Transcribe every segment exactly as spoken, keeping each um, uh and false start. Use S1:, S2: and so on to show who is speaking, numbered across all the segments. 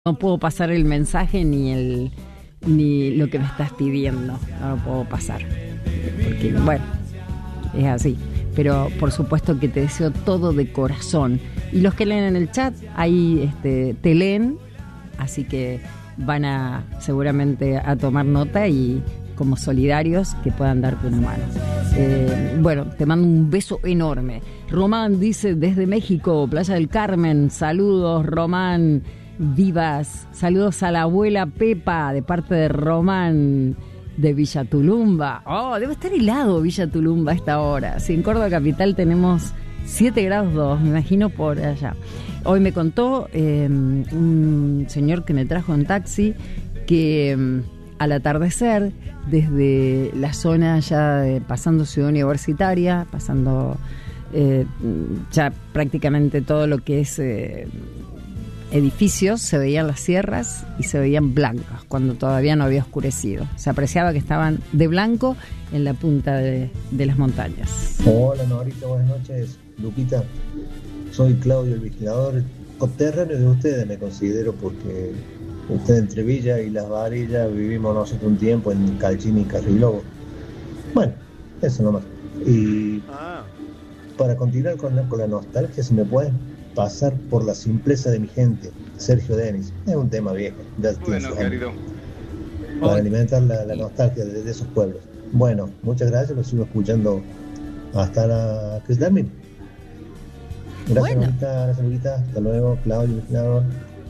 S1: No puedo pasar el mensaje ni el ni lo que me estás pidiendo. No lo puedo pasar. Porque, bueno, es así. Pero por supuesto que te deseo todo de corazón. Y los que leen en el chat, ahí este, te leen. Así que van a seguramente a tomar nota y como solidarios que puedan darte una mano. Eh, bueno, te mando un beso enorme. Román dice desde México, Playa del Carmen. Saludos, Román. Vivas, saludos a la abuela Pepa de parte de Román de Villa Tulumba. Oh, debe estar helado Villa Tulumba a esta hora. Sí, en Córdoba capital tenemos siete grados dos, me imagino por allá. Hoy me contó eh, un señor que me trajo en taxi que eh, al atardecer, desde la zona ya de, pasando Ciudad Universitaria, pasando eh, ya prácticamente todo lo que es... Eh, edificios, se veían las sierras y se veían blancas cuando todavía no había oscurecido. Se apreciaba que estaban de blanco en la punta de, de las montañas.
S2: Hola Norita, buenas noches. Luquita, soy Claudio, el vigilador coterráneo de ustedes, me considero, porque ustedes entre Villa y Las Varillas vivimos nosotros un tiempo en Calchín y Carrilobo. Bueno, eso nomás. Y para continuar con la, con la nostalgia, se me puede pasar por la simpleza de mi gente, Sergio Denis. Es un tema viejo, ya bueno, querido. Para alimentar la, la nostalgia de, de esos pueblos. Bueno, muchas gracias, lo sigo escuchando hasta la Chris Darmin. Gracias, bueno. Norita, gracias, Norita. Hasta luego, Claudio, vigilador.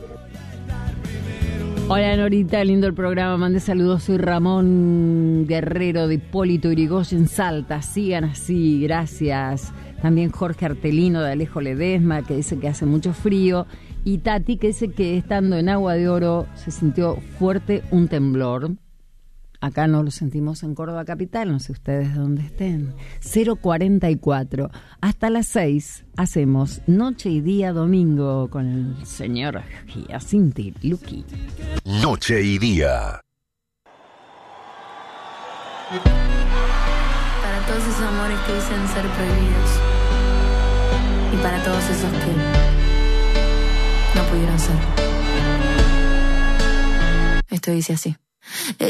S1: Hola Norita, lindo el programa, mande saludos, soy Ramón Guerrero de Hipólito Yrigoyen, Salta, sigan así, gracias. También Jorge Artelino de Alejo Ledesma, que dice que hace mucho frío, y Tati, que dice que estando en Agua de Oro se sintió fuerte un temblor. Acá no lo sentimos en Córdoba capital, no sé ustedes dónde estén. cero cuarenta y cuatro. Hasta las seis hacemos Noche y Día Domingo con el señor Giacinti Luqui.
S3: Noche y Día.
S4: Para todos esos amores que dicen ser prohibidos. Y para todos esos que no pudieron ser. Esto dice así.